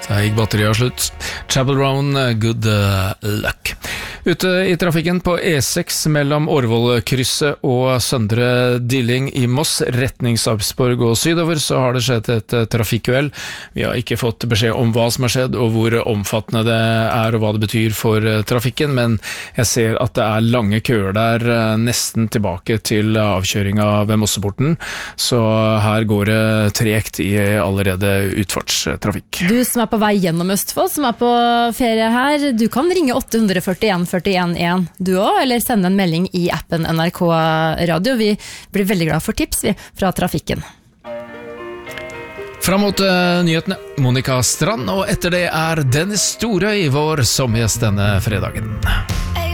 Der gikk batteriet slutt. Chapel Roan, good luck. Ute i trafikken på E6 mellom Årvollkrysset og Søndre Dilling i Moss, retning Sarpsborg og sydover, så har det skjedd et trafikkuhell. Vi har ikke fått beskjed om hva som har skjedd og hvor omfattende det er og hva det betyr for trafikken, men jeg ser at det er lange køer der nesten tilbake til avkjøringa ved Mosseporten, så her går det tregt i allerede utfartstrafikk. Du som er på vei gjennom Østfold, som er på ferie her, du kan ringe 841 41 du også, eller sende en melding i appen NRK Radio. Vi blir veldig glad for tips fra trafikken. Fram mot nyhetene, Monica Strand, og etter det er Dennis Storøy, vår sommergjest denne fredagen.